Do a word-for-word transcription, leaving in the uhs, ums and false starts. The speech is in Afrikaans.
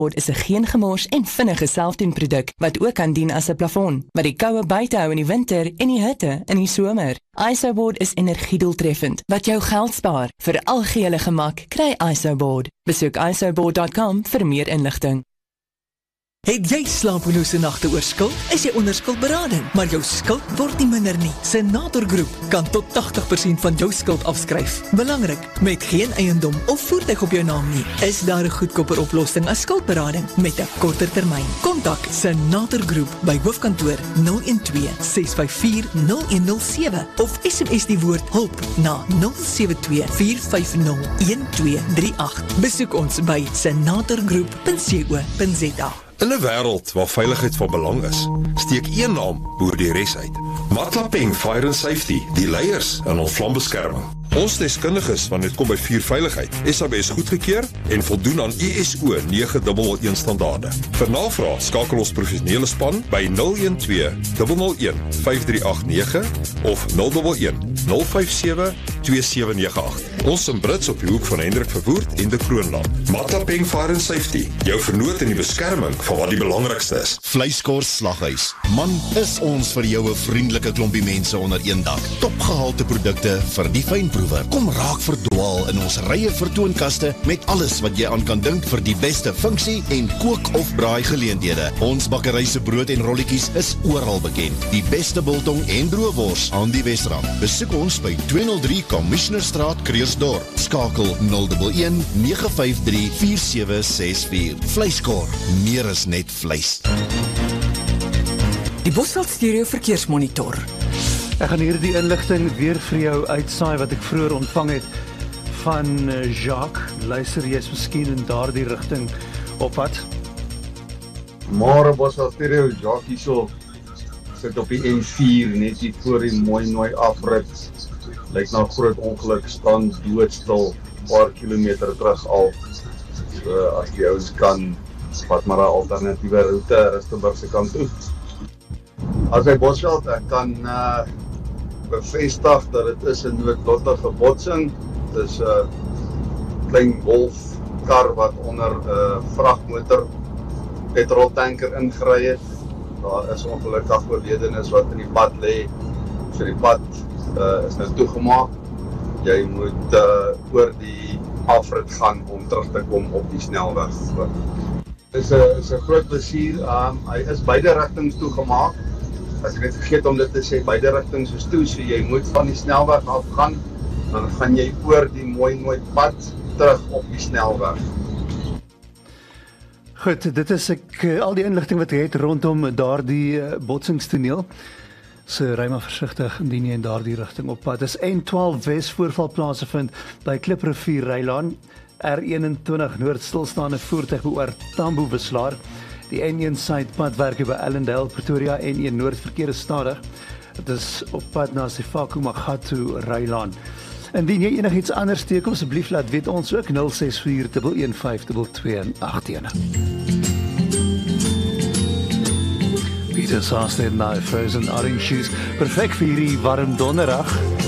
Isoboard is 'n geen gemors en vinnige selfdoenproduk wat ook kan dien as 'n plafon, wat die koue buite hou in die winter en die hitte in die somer. Isoboard is energiedoeltreffend, wat jou geld spaar. Vir algehele gemak, kry Isoboard. Besoek isoboard dot com vir meer inligting. Het jy slapelose nagte oor skuld? Is jy onder skuldberading, maar jou skuld word nie minder nie? Senator Groep kan tot tagtig persent van jou skuld afskryf. Belangrik, met geen eiendom of voertuig op jou naam nie, is daar 'n goedkoper oplossing as skuldberading met 'n korter termyn. Kontak Senator Groep by hoofkantoor nul een twee ses vyf vier nul een nul sewe of S M S die woord hulp na nul sewe twee vier vyf nul een twee drie agt. Besoek ons by senatorgroep punt co punt za. In 'n wêreld waar veiligheid van belang is, steek een naam boer die res uit. Matlapeng Fire and Safety, die leiers in ons vlambeskerming. Ons deskundiges wanneer dit kom by vuurveiligheid, S A B S goedgekeur en voldoen aan I S O nege nul nul een standaarde. Vir navraag skakel ons professionele span by nul een twee nul nul een vyf drie agt nege of nul een een nul vyf sewe twee sewe nege agt. Ons in Brits op die hoek van Hendrik Verwoerd en de Kroonland. Matlapeng Fire and Safety, jou vernoot in die beskerming van wat die belangrikste is. Vleiskors Slaghuis. Man, is ons vir jou 'n vriendelike klompie mense onder een dak. Topgehalte produkte vir die fynproewer. Kom raak verdwaal in ons rye vertoonkaste met alles wat jy aan kan dink vir die beste funksie en kook of braai geleenthede. Ons bakkery se brood en rolletjies is oral bekend. Die beste biltong en droëwors aan die Wesrand. Besoek ons by tweehonderd drie Commissionerstraat, Kreersdorp. Skakel nul een een nege vyf drie vier sewe ses vier. Vleiskor, meer is net vleis. Die Bosveld Stereo Verkeersmonitor. Ek gaan hier die inligting weer vir jou uitsaai wat ek vroeër ontvang het van Jacques. Luister, jy is miskien in daardie rigting op pad. Môre Bosveld Stereo, Jacques hierso. Sit op die N vier, net hier voor die mooi nooi afrit. Lyk na groot ongeluk, staan doodstil, paar kilometer terug al. So, as die ouens kan, wat maar 'n alternatiewe route, Rustenburg se kant toe. As hy Bosveld, ek kan uh, bevestig dat dit is 'n noodlottige botsing. Dit is 'n uh, klein golfkar wat onder 'n uh, vragmotor petroltanker ingery het. Daar is ongelukkig oorledenes wat in die pad lê. So die pad uh, is nou toegemaak. Jy moet uh, oor die afrit gaan om terug te kom op die snelweg. Dit is 'n is 'n groot plesier. Um, hy is beide rigtings toegemaak. As ek net vergeet om dit te sê, beide rigtings is toe, so jy moet van die snelweg af gaan, dan gaan jy oor die mooi mooi pad terug op die snelweg. Goed, dit is ek al die inligting wat jy het rondom daardie uh, botsingstoneel. So ry maar versigtig indien jy in daardie rigting op pad. Dis N twaalf Wes voorval plaasvind by Kliprivier Rylaan. R eenentwintig Noord stilstaande voertuig beoor Tambo Beslaar. Die N een Suidpad werk by Ellendale, Pretoria, N een Noord verkeer is stadig. Dit is op pad na Sefako Magatu Rylaan. Indien jy enigiets anders steek, asseblief laat weet ons ook nul ses vier een een vyf twee twee agt een. Peter Sarsted na Frozen Orange Shoes, perfek vir hierdie warm donderdag.